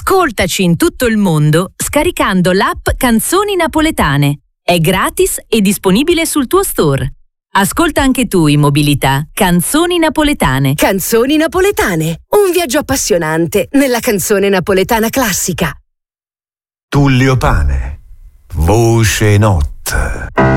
Ascoltaci in tutto il mondo scaricando l'app Canzoni Napoletane. È gratis e disponibile sul tuo store. Ascolta anche tu in mobilità Canzoni Napoletane. Canzoni Napoletane, un viaggio appassionante nella canzone napoletana classica. Tullio Pane, voce notte.